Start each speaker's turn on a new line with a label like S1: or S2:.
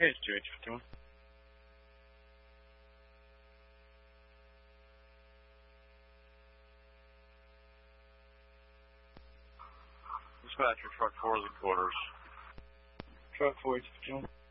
S1: Page 2H51. Dispatcher, truck 4 is in quarters.
S2: Truck 4 is 51.